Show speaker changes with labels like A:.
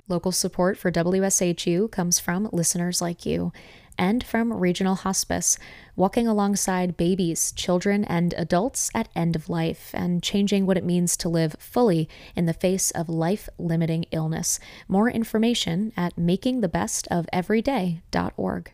A: Local support for WSHU comes from listeners like you and from Regional Hospice, walking alongside babies, children, and adults at end of life and changing what it means to live fully in the face of life-limiting illness. More information at makingthebestofeveryday.org.